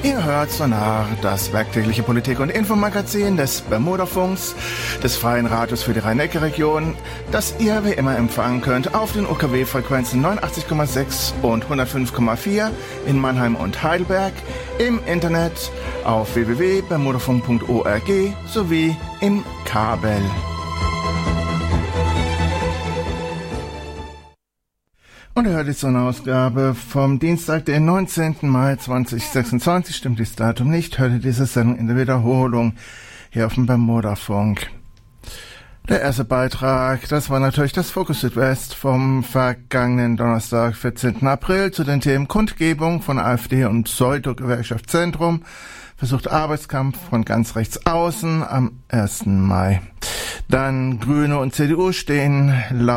Ihr hört Sonar, das werktägliche Politik- und Infomagazin des Bermudafunks, des Freien Radios für die Rhein-Neckar-Region, das ihr wie immer empfangen könnt auf den UKW-Frequenzen 89,6 und 105,4 in Mannheim und Heidelberg, im Internet auf www.bermudafunk.org sowie im Kabel. Und ihr hört jetzt so eine Ausgabe vom Dienstag, den 19. Mai 2026, stimmt das Datum nicht, hört ihr diese Sendung in der Wiederholung hier auf dem Bermudafunk. Der erste Beitrag, das war natürlich das Fokus Südwest vom vergangenen Donnerstag, 14. April, zu den Themen Kundgebung von AfD und Pseudo-Gewerkschaft Zentrum, versucht Arbeitskampf von ganz rechts außen am 1. Mai. Dann Grüne und CDU stehen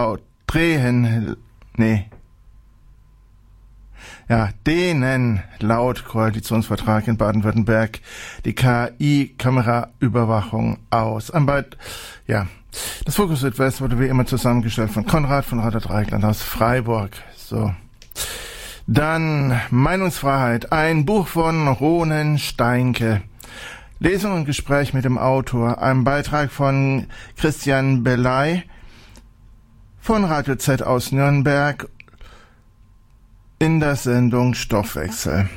denen laut Koalitionsvertrag in Baden-Württemberg die KI-Kameraüberwachung aus. Das Fokus Südwest wurde wie immer zusammengestellt von Konrad von Radio Dreieckland aus Freiburg. So. Dann Meinungsfreiheit, ein Buch von Ronen Steinke. Lesung und Gespräch mit dem Autor, ein Beitrag von Christian Belay von Radio Z aus Nürnberg in der Sendung Stoffwechsel.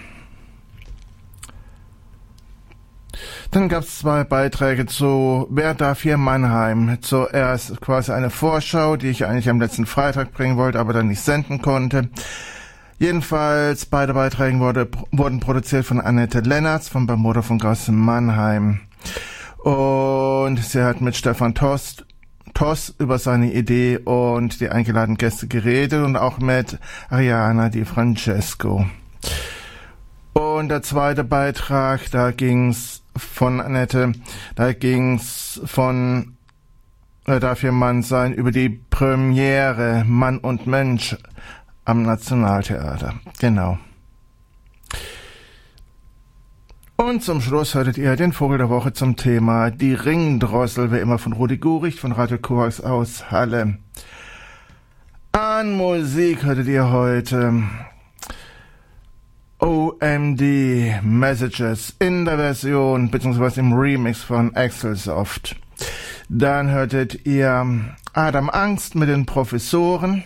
Dann gab es 2 Beiträge zu Wer darf hier Mannheim? Zuerst quasi eine Vorschau, die ich eigentlich am letzten Freitag bringen wollte, aber dann nicht senden konnte. Jedenfalls, beide Beiträge wurden produziert von Annette Lennertz vom Bermudafunk aus Mannheim. Und sie hat mit Stefan Toss über seine Idee und die eingeladenen Gäste geredet und auch mit Ariana Di Francesco. Und der zweite Beitrag, da ging's von Annette, darf ihr Mann sein, über die Premiere Mann und Mensch am Nationaltheater. Genau. Und zum Schluss hörtet ihr den Vogel der Woche zum Thema Die Ringdrossel, wie immer von Rudi Guricht von Radio Kovacs aus Halle. An Musik hörtet ihr heute OMD Messages in der Version bzw. im Remix von Axel Soft. Dann hörtet ihr Adam Angst mit den Professoren,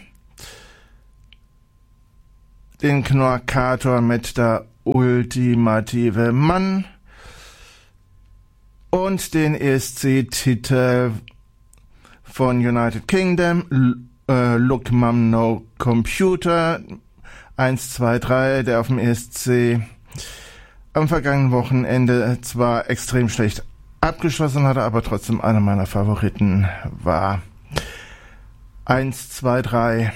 den Knorkator mit der ultimative Mann und den ESC-Titel von United Kingdom, Look Mum No Computer 1, 2, 3, der auf dem ESC am vergangenen Wochenende zwar extrem schlecht abgeschlossen hatte, aber trotzdem einer meiner Favoriten war. 1, 2, 3.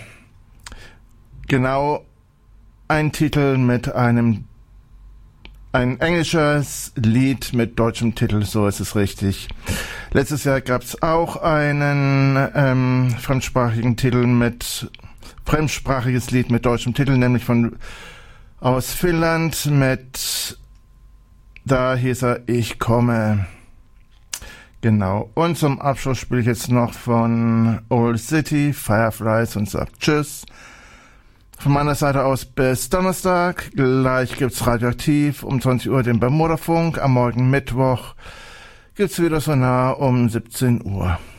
Genau ein Titel mit ein englisches Lied mit deutschem Titel, so ist es richtig. Letztes Jahr gab es auch einen fremdsprachiges Lied mit deutschem Titel, nämlich aus Finnland da hieß er Ich komme. Genau. Und zum Abschluss spiele ich jetzt noch von Old City, Fireflies und sag Tschüss. Von meiner Seite aus bis Donnerstag. Gleich gibt's Radioaktiv um 20 Uhr den Bermudafunk. Am Morgen Mittwoch gibt's wieder Sonar um 17 Uhr.